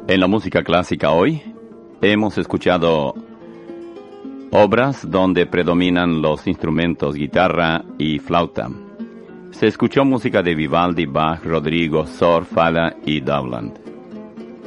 En la música clásica hoy hemos escuchado obras donde predominan los instrumentos guitarra y flauta. Se escuchó música de Vivaldi, Bach, Rodrigo, Sor, Falla y Dowland.